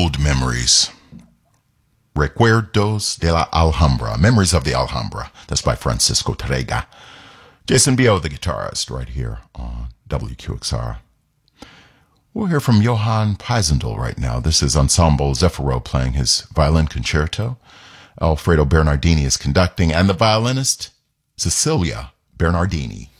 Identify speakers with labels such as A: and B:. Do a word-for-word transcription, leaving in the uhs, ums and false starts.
A: Old Memories. Recuerdos de la Alhambra. Memories of the Alhambra. That's by Francisco Tárrega. Jason Bio, the guitarist, right here on W Q X R. We'll hear from Johann Paisendel right now. This is Ensemble Zeffiro playing his violin concerto. Alfredo Bernardini is conducting, and the violinist, Cecilia Bernardini.